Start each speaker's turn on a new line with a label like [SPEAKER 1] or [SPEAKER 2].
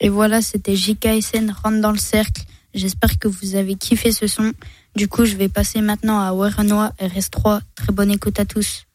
[SPEAKER 1] Et voilà, c'était JKSN Rentre dans le cercle. J'espère que vous avez kiffé ce son. Du coup, je vais passer maintenant à Weranois RS3. Très bonne écoute à tous.